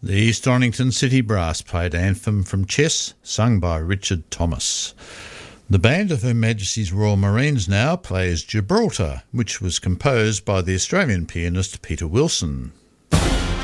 The East Donington City Brass played Anthem from Chess, sung by Richard Thomas. The band of Her Majesty's Royal Marines now plays Gibraltar, which was composed by the Australian pianist Peter Wilson.